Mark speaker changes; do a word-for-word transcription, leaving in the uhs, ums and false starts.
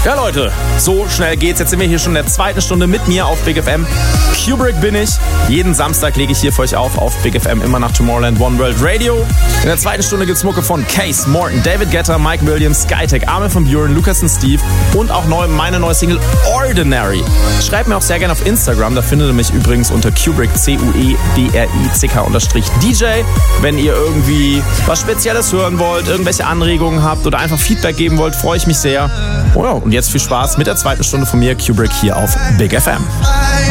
Speaker 1: Ja Leute, so schnell geht's. Jetzt sind wir hier schon in der zweiten Stunde mit mir auf Big F M. Kubrick bin ich. Jeden Samstag lege ich hier für euch auf auf Big F M, immer nach Tomorrowland One World Radio. In der zweiten Stunde gibt's Mucke von Case, Morton, David Guetta, Mike Williams, Skytech, Armin von Buren, Lucas und Steve und auch neu, meine neue Single Ordinary. Schreibt mir auch sehr gerne auf Instagram, da findet ihr mich übrigens unter Kubrick, C U E B R I C K unterstrich D J. Wenn ihr irgendwie was Spezielles hören wollt, irgendwelche Anregungen habt oder einfach Feedback geben wollt, freue ich mich sehr. Oh ja, und jetzt viel Spaß mit der zweiten Stunde von mir, Kubrick, hier auf Big F M.